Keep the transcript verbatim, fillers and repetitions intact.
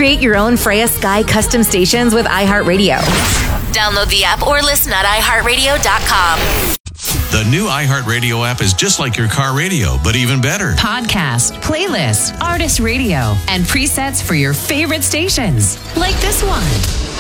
Create your own Freya Sky custom stations with iHeartRadio. Download the app or listen at i heart radio dot com. The new iHeartRadio app is just like your car radio, but even better. Podcast, playlist, artist radio, and presets for your favorite stations. Like this one.